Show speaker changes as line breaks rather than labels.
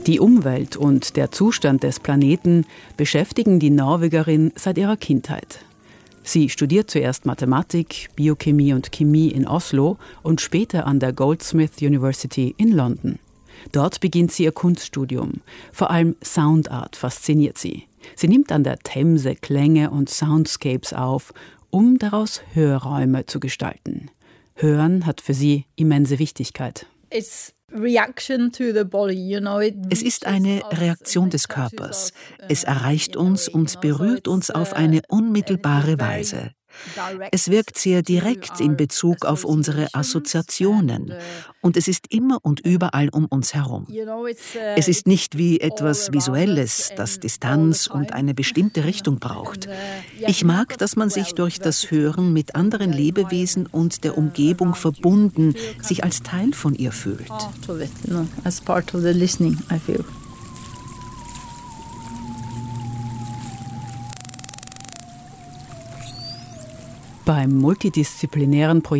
Die Umwelt und der Zustand des Planeten beschäftigen die Norwegerin seit ihrer Kindheit. Sie studiert zuerst Mathematik, Biochemie und Chemie in Oslo und später an der Goldsmiths University in London. Dort beginnt sie ihr Kunststudium. Vor allem Soundart fasziniert sie. Sie nimmt an der Themse Klänge und Soundscapes auf, um daraus Hörräume zu gestalten. Hören hat für sie immense Wichtigkeit.
Es ist eine Reaktion des Körpers. Es erreicht uns und berührt uns auf eine unmittelbare Weise. Es wirkt sehr direkt in Bezug auf unsere Assoziationen und es ist immer und überall um uns herum. Es ist nicht wie etwas Visuelles, das Distanz und eine bestimmte Richtung braucht. Ich mag, dass man sich durch das Hören mit anderen Lebewesen und der Umgebung verbunden, sich als Teil von ihr fühlt.
Beim multidisziplinären Projekt